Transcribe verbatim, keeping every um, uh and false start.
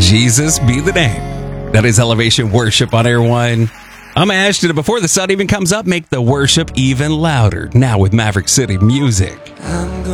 Jesus be the name. That is Elevation Worship on Air One. I'm Ashton, and before the sun even comes up, make the worship even louder. Now with Maverick City Music.